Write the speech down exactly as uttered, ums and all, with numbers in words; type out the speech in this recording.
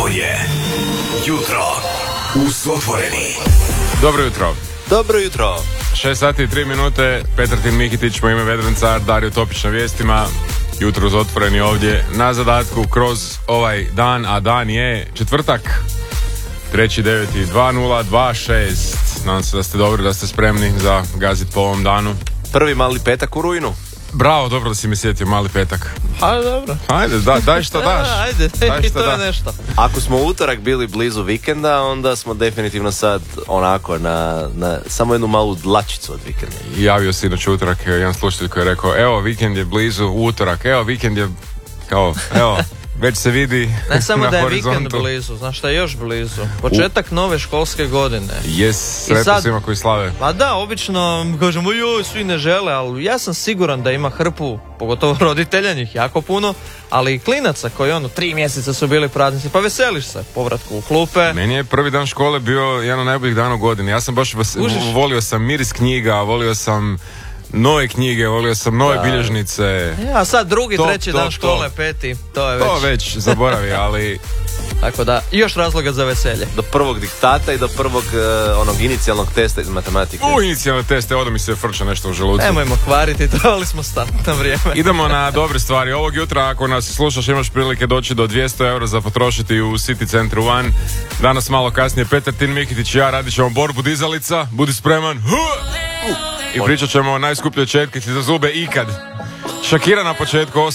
Ovo je Jutro u Zotvoreni. Dobro jutro. Dobro jutro. šest sati i tri minute. Petratin Mikitić, moj ime Vedran Car, Dario Topić na vijestima. Jutro uz Otvoreni ovdje na zadatku kroz ovaj dan, a dan je četvrtak. treći deveti dva nula dva šest. Nadam se da ste dobri, da ste spremni za gazit po ovom danu. Prvi mali petak u rujnu. Bravo, dobro da si mi sjetio, mali petak. A dobro. Ajde, da, daj što daš. Ajde, Daj i što to je da. nešto. Ako smo u utorak bili blizu vikenda, onda smo definitivno sad onako na, na samo jednu malu dlačicu od vikenda. Javio se inače utorak jedan slušatelj koji je rekao, evo vikend je blizu, utorak, evo vikend je kao, evo, već se vidi Ne samo na da je horizontu. vikend blizu, znaš šta je još blizu? Početak nove školske godine. Jes, I sretno sad- svima koji slave. Pa da, obično kažemo joj, svi ne žele, ali ja sam siguran da ima hrpu, pogotovo roditelja, njih jako puno, ali i klinaca koji ono, tri mjeseca su bili praznici, pa veseliš se povratku u klupe. Meni je prvi dan škole bio jedan od najboljih dana u godini. Ja sam baš vas, Užiš? volio sam miris knjiga, volio sam nove knjige, volio sam nove Da. bilježnice. Ja, sad drugi, To, treći to, dan to. škole, peti, to je već. To već zaboravi, ali Tako da, još razloga za veselje. Do prvog diktata i do prvog uh, onog inicijalnog testa iz matematike. u inicijalne teste odo mi se frča nešto u želucu. Nemojmo kvariti, trebali smo stati na vrijeme. Idemo na dobre stvari. Ovog jutra, ako nas slušaš, imaš prilike doći do dvjesto eura za potrošiti u City centru One. Danas malo kasnije Petratin Mikitić i ja radit ćemo borbu dizalica. Budi spreman. Huh! I pričat ćemo o najskupljoj četkici za zube ikad. Shakira na početku,